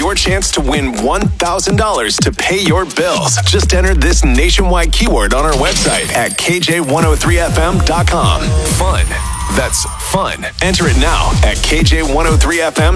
your chance to win $1,000 to pay your bills. Just enter this nationwide keyword on our website at KJ103FM.com. Fun. That's fun. Enter it now at KJ103FM.com.